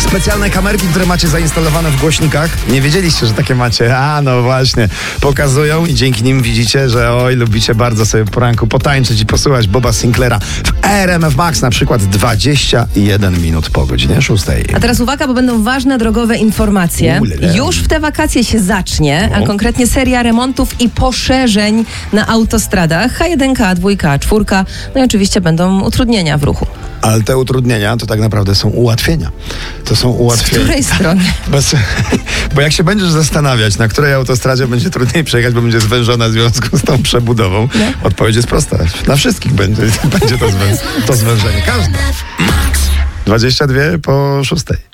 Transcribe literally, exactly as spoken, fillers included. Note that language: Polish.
Specjalne kamerki, które macie zainstalowane w głośnikach. Nie wiedzieliście, że takie macie. A, no właśnie. Pokazują i dzięki nim widzicie, że oj, lubicie bardzo sobie po ranku potańczyć i posłuchać Boba Sinclaira w R M F Max na przykład dwadzieścia jeden minut po godzinie szóstej. A teraz uwaga, bo będą ważne drogowe informacje. Ulele. Już w te wakacje się zacznie, a No. konkretnie seria remontów i poszerzeń na autostradach. H jeden, H dwa, H cztery. No i oczywiście będą utrudnienia w ruchu. Ale te utrudnienia to tak naprawdę są ułatwienia. To są Z ułatwienia. której strony? Bez, bo jak się będziesz zastanawiać, na której autostradzie będzie trudniej przejechać, bo będzie zwężona w związku z tą przebudową, No. odpowiedź jest prosta. Na wszystkich będzie, będzie to, zwę, to zwężenie. Każda. dwadzieścia dwie po szóstej.